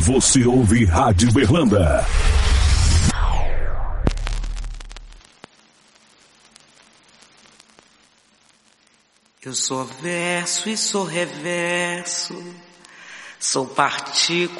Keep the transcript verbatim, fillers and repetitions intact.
Você ouve Rádio Berlanda. Eu sou verso e sou reverso, sou partícula